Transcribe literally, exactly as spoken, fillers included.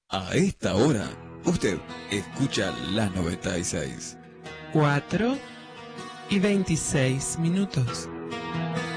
A esta hora, usted escucha la noventa y seis. cuatro y veintiséis minutos.